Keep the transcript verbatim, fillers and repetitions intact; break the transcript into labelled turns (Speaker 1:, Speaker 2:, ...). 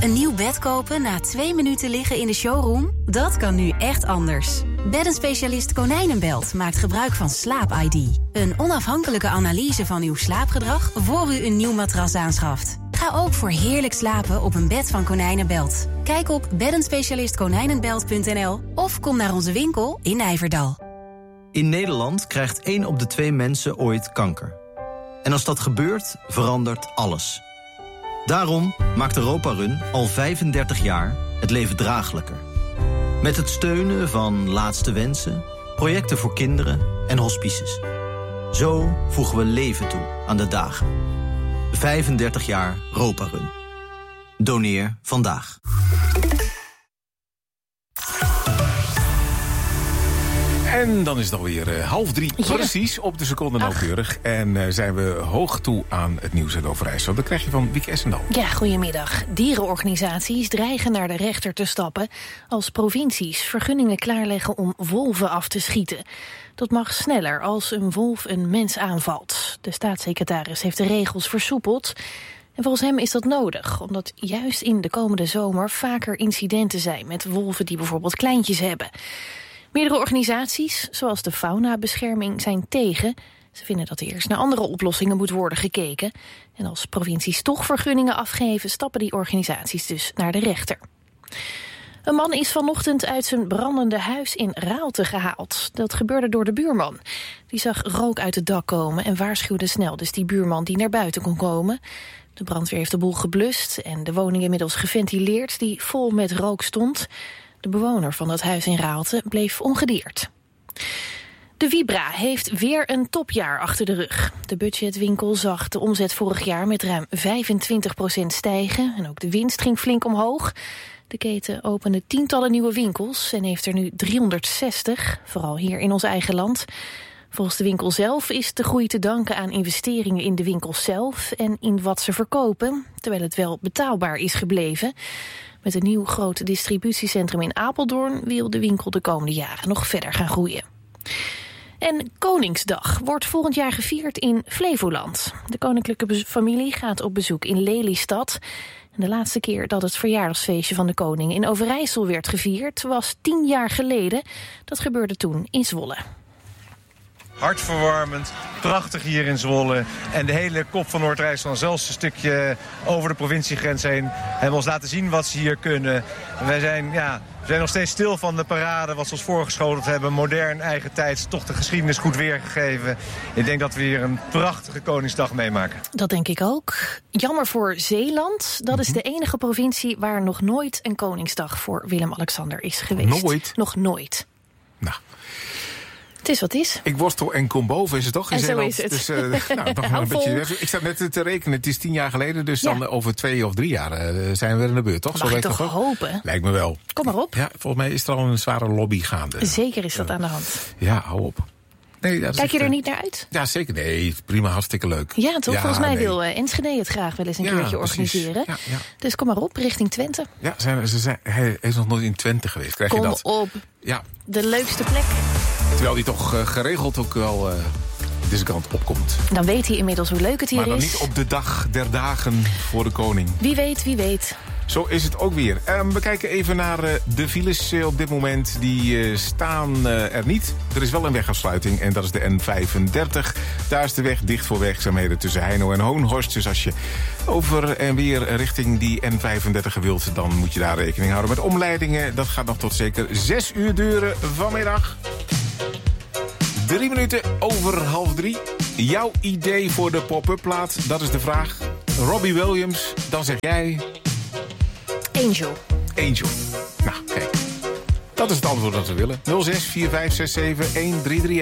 Speaker 1: Een nieuw bed kopen na twee minuten liggen in de showroom? Dat kan nu echt anders. Beddenspecialist Konijnenbelt maakt gebruik van Slaap I D. Een onafhankelijke analyse van uw slaapgedrag voor u een nieuw matras aanschaft. Ga ook voor heerlijk slapen op een bed van Konijnenbelt. Kijk op beddenspecialist konijnenbelt punt n l of kom naar onze winkel in Nijverdal.
Speaker 2: In Nederland krijgt één op de twee mensen ooit kanker. En als dat gebeurt, verandert alles. Daarom maakt Europa Run al vijfendertig jaar het leven draaglijker. Met het steunen van Laatste Wensen, projecten voor kinderen en hospices. Zo voegen we leven toe aan de dagen. vijfendertig jaar Europa Run. Doneer vandaag.
Speaker 3: En dan is het alweer uh, half drie, ja. Precies, op de seconde nauwkeurig. En uh, zijn we hoog toe aan het nieuws uit Overijssel. Dat krijg je van Wieke Essendal.
Speaker 4: Ja, goedemiddag. Dierenorganisaties dreigen naar de rechter te stappen als provincies vergunningen klaarleggen om wolven af te schieten. Dat mag sneller als een wolf een mens aanvalt. De staatssecretaris heeft de regels versoepeld. En volgens hem is dat nodig, omdat juist in de komende zomer vaker incidenten zijn met wolven die bijvoorbeeld kleintjes hebben. Meerdere organisaties, zoals de Faunabescherming, zijn tegen. Ze vinden dat er eerst naar andere oplossingen moet worden gekeken. En als provincies toch vergunningen afgeven, stappen die organisaties dus naar de rechter. Een man is vanochtend uit zijn brandende huis in Raalte gehaald. Dat gebeurde door de buurman. Die zag rook uit het dak komen en waarschuwde snel dus die buurman die naar buiten kon komen. De brandweer heeft de boel geblust en de woning inmiddels geventileerd die vol met rook stond. De bewoner van dat huis in Raalte bleef ongedeerd. De Vibra heeft weer een topjaar achter de rug. De budgetwinkel zag de omzet vorig jaar met ruim vijfentwintig procent stijgen. En ook de winst ging flink omhoog. De keten opende tientallen nieuwe winkels en heeft er nu driehonderdzestig, vooral hier in ons eigen land. Volgens de winkel zelf is de groei te danken aan investeringen in de winkels zelf en in wat ze verkopen, terwijl het wel betaalbaar is gebleven. Met een nieuw groot distributiecentrum in Apeldoorn wil de winkel de komende jaren nog verder gaan groeien. En Koningsdag wordt volgend jaar gevierd in Flevoland. De koninklijke familie gaat op bezoek in Lelystad. En de laatste keer dat het verjaardagsfeestje van de koning in Overijssel werd gevierd was tien jaar geleden. Dat gebeurde toen in Zwolle.
Speaker 5: Hartverwarmend, prachtig hier in Zwolle. En de hele kop van Noord-Rijssel, zelfs een stukje over de provinciegrens heen, hebben ons laten zien wat ze hier kunnen. Wij zijn, ja, we zijn nog steeds stil van de parade, wat ze ons voorgeschoteld hebben. Modern, eigen tijds, toch de geschiedenis goed weergegeven. Ik denk dat we hier een prachtige Koningsdag meemaken.
Speaker 4: Dat denk ik ook. Jammer voor Zeeland. Dat is de enige provincie waar nog nooit een Koningsdag voor Willem-Alexander is geweest.
Speaker 3: Nooit?
Speaker 4: Nog nooit.
Speaker 3: Nou.
Speaker 4: Het is wat het is.
Speaker 3: Ik worstel en kom boven, is het toch in
Speaker 4: en
Speaker 3: Zeeland?
Speaker 4: Zo is het.
Speaker 3: Dus, uh, nou, nog een beetje, ik sta net te rekenen, het is tien jaar geleden, dus ja. Dan over twee of drie jaar uh, zijn we weer in de beurt, toch?
Speaker 4: Mag
Speaker 3: Zo
Speaker 4: ik toch
Speaker 3: ook?
Speaker 4: hopen?
Speaker 3: Lijkt me wel.
Speaker 4: Kom maar op.
Speaker 3: Ja, volgens mij is er al een zware lobby gaande.
Speaker 4: Zeker is dat uh, aan de hand.
Speaker 3: Ja, hou op. Nee, ja,
Speaker 4: Kijk je er
Speaker 3: uh,
Speaker 4: niet naar uit?
Speaker 3: Ja, zeker. Nee, prima, hartstikke leuk.
Speaker 4: Ja, toch?
Speaker 3: Ja,
Speaker 4: Volgens mij
Speaker 3: nee.
Speaker 4: wil uh, Enschede het graag wel eens een
Speaker 3: ja,
Speaker 4: keertje organiseren.
Speaker 3: Ja, ja.
Speaker 4: Dus kom maar op, richting Twente.
Speaker 3: Ja, zijn, ze zijn, hij is nog nooit in Twente geweest. Krijg
Speaker 4: kom
Speaker 3: je dat?
Speaker 4: op.
Speaker 3: Ja.
Speaker 4: De leukste plek.
Speaker 3: Terwijl die toch uh, geregeld ook wel uh, deze kant opkomt.
Speaker 4: Dan weet hij inmiddels hoe leuk het hier is.
Speaker 3: Maar dan niet op de dag der dagen voor de koning.
Speaker 4: Wie weet, wie weet.
Speaker 3: Zo is het ook weer. Um, we kijken even naar uh, de files uh, op dit moment. Die uh, staan uh, er niet. Er is wel een wegafsluiting en dat is de N vijfendertig. Daar is de weg dicht voor werkzaamheden tussen Heino en Hoonhorst. Dus als je over en weer richting die N vijfendertig wilt, dan moet je daar rekening houden met omleidingen. Dat gaat nog tot zeker zes uur duren vanmiddag. Drie minuten over half drie. Jouw idee voor de pop-up plaat, dat is de vraag. Robbie Williams, dan zeg jij...
Speaker 4: Angel.
Speaker 3: Angel. Nou, kijk. Dat is het antwoord dat we willen. nul zes vier vijf zes zeven een drie drie.